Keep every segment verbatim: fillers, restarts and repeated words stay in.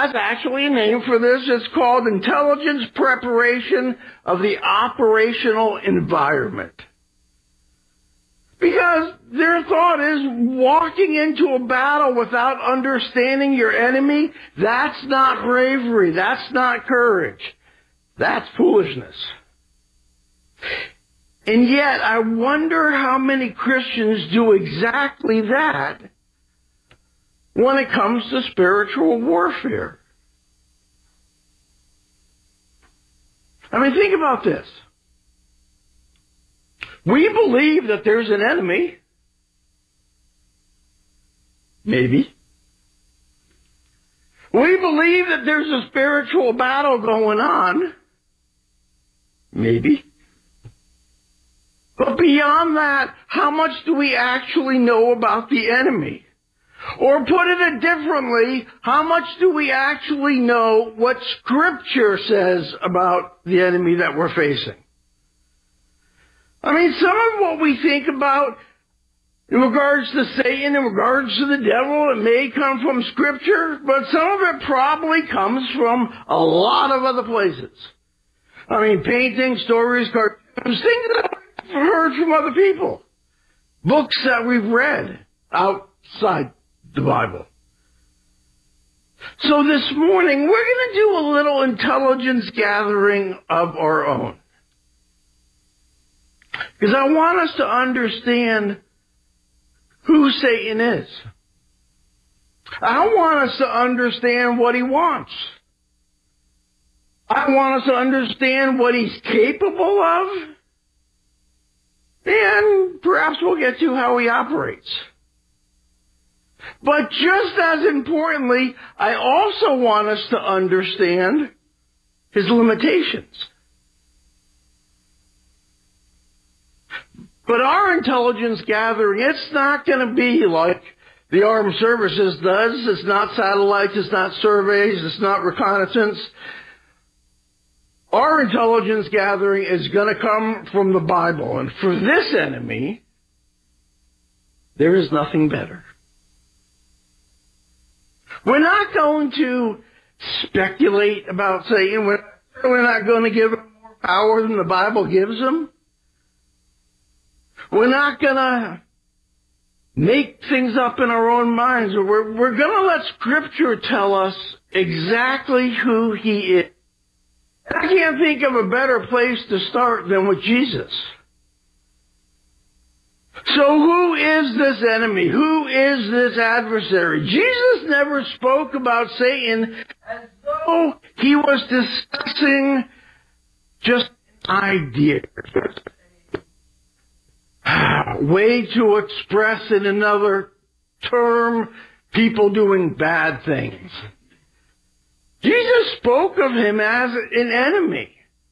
has actually a name for this. It's called intelligence preparation of the operational environment. Because their thought is walking into a battle without understanding your enemy, that's not bravery. That's not courage. That's foolishness. And yet, I wonder how many Christians do exactly that when it comes to spiritual warfare. I mean, think about this. We believe that there's an enemy. Maybe. We believe that there's a spiritual battle going on. Maybe. But beyond that, how much do we actually know about the enemy? Or put it differently, how much do we actually know what Scripture says about the enemy that we're facing? I mean, some of what we think about in regards to Satan, in regards to the devil, it may come from Scripture, but some of it probably comes from a lot of other places. I mean, paintings, stories, cartoons, things that I've heard from other people. Books that we've read outside the Bible. So this morning, we're going to do a little intelligence gathering of our own. Because I want us to understand who Satan is. I want us to understand what he wants. I want us to understand what he's capable of. And perhaps we'll get to how he operates. But just as importantly, I also want us to understand his limitations. But our intelligence gathering, it's not going to be like the armed services does. It's not satellites, it's not surveys, it's not reconnaissance. Our intelligence gathering is going to come from the Bible. And for this enemy, there is nothing better. We're not going to speculate about Satan. We're certainly not going to give him more power than the Bible gives him. We're not going to make things up in our own minds. We're, we're going to let Scripture tell us exactly who he is. And I can't think of a better place to start than with Jesus. So who is this enemy? Who is this adversary? Jesus never spoke about Satan as though he was discussing just ideas. Way to express in another term, people doing bad things. Jesus spoke of him as an enemy.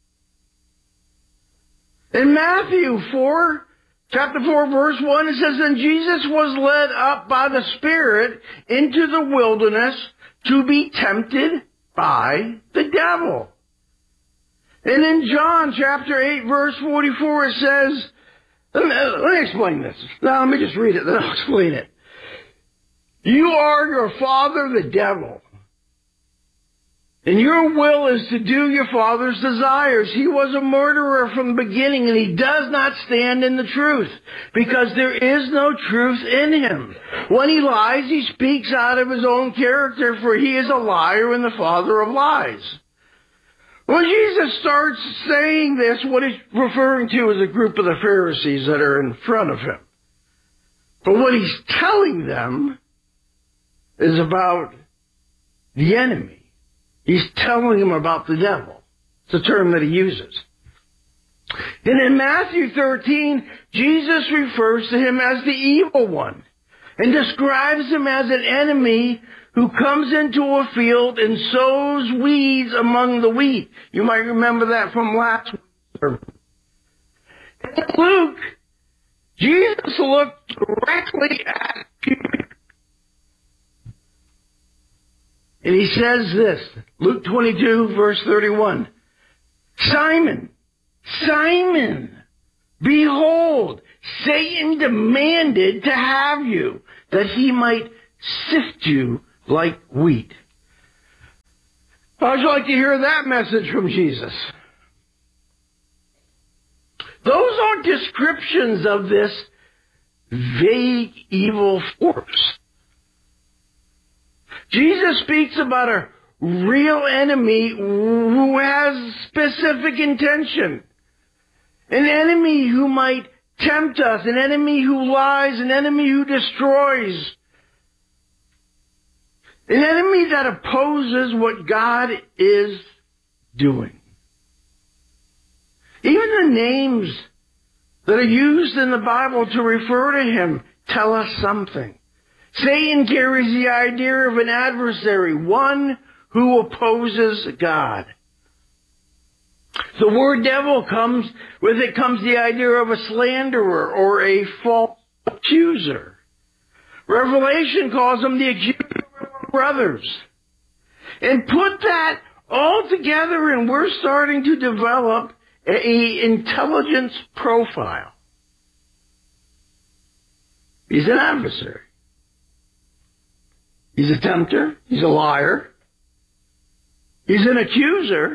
In Matthew four, chapter four, verse one, it says, "And Jesus was led up by the Spirit into the wilderness to be tempted by the devil." And in John chapter eight, verse forty-four, it says, let me, let me explain this. Now, let me just read it, then I'll explain it. "You are your father, the devil, and your will is to do your father's desires. He was a murderer from the beginning, and he does not stand in the truth, because there is no truth in him. When he lies, he speaks out of his own character, for he is a liar and the father of lies." When Jesus starts saying this, what he's referring to is a group of the Pharisees that are in front of him. But what he's telling them is about the enemy. He's telling them about the devil. It's a term that he uses. And in Matthew thirteen, Jesus refers to him as the evil one and describes him as an enemy who comes into a field and sows weeds among the wheat. You might remember that from last week. In Luke, Jesus looked directly at Peter. And he says this, Luke twenty-two, verse thirty-one. "Simon, Simon, behold, Satan demanded to have you, that he might sift you like wheat." How'd you like to hear that message from Jesus? Those aren't descriptions of this vague evil force. Jesus speaks about a real enemy who has specific intention. An enemy who might tempt us, an enemy who lies, an enemy who destroys. An enemy that opposes what God is doing. Even the names that are used in the Bible to refer to him tell us something. Satan carries the idea of an adversary, one who opposes God. The word devil comes, with it comes the idea of a slanderer or a false accuser. Revelation calls him the accuser of our brothers. And put that all together and we're starting to develop a intelligence profile. He's an adversary. He's a tempter. He's a liar. He's an accuser.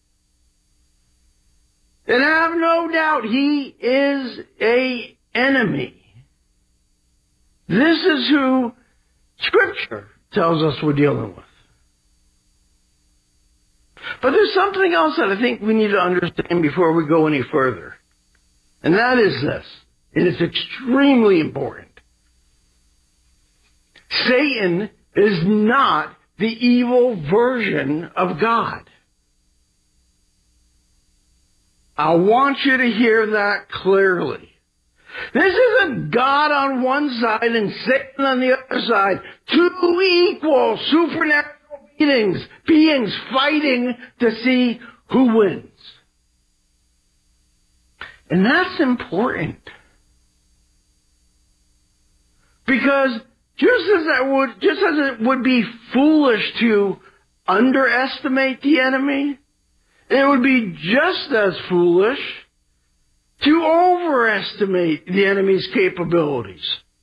And have no doubt he is a enemy. This is who Scripture tells us we're dealing with. But there's something else that I think we need to understand before we go any further. And that is this. And it's extremely important. Satan is not the evil version of God. I want you to hear that clearly. This isn't God on one side and Satan on the other side. Two equal supernatural beings, beings fighting to see who wins. And that's important. Because just as that would, just as it would be foolish to underestimate the enemy, it would be just as foolish to overestimate the enemy's capabilities.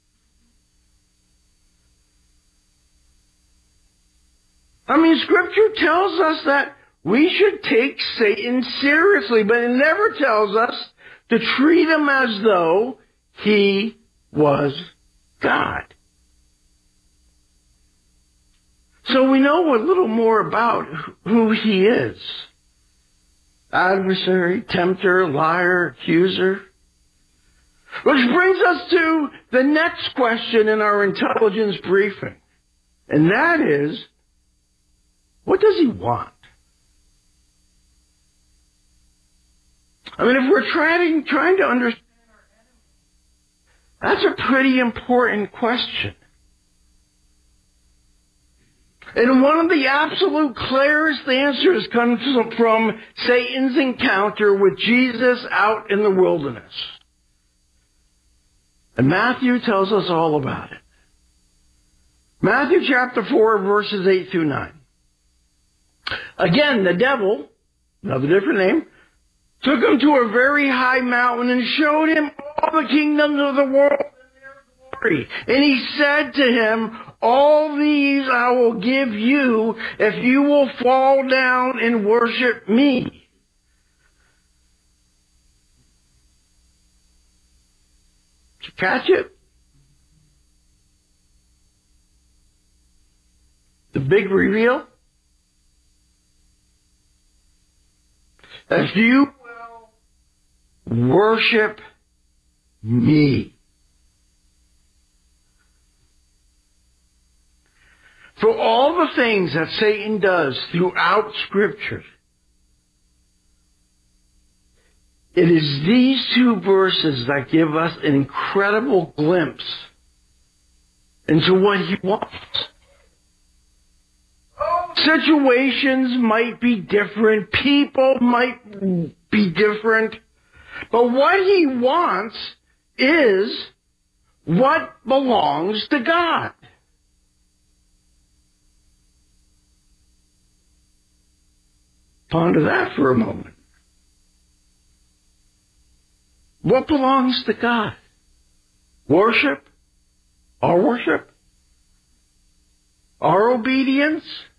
I mean, Scripture tells us that we should take Satan seriously, but it never tells us to treat him as though he was God. So we know a little more about who he is. Adversary, tempter, liar, accuser. Which brings us to the next question in our intelligence briefing. And that is, what does he want? I mean, if we're trying, trying to understand our enemy, that's a pretty important question. And one of the absolute clearest answers comes from Satan's encounter with Jesus out in the wilderness. And Matthew tells us all about it. Matthew chapter four, verses eight through nine. Again, the devil, another different name, took him to a very high mountain and showed him all the kingdoms of the world and their glory. And he said to him, all these I will give you if you will fall down and worship me. Did you catch it? The big reveal? If you will worship me. For all the things that Satan does throughout Scripture, it is these two verses that give us an incredible glimpse into what he wants. Situations might be different, people might be different, but what he wants is what belongs to God. Ponder that for a moment. What belongs to God? Worship? Our worship? Our obedience?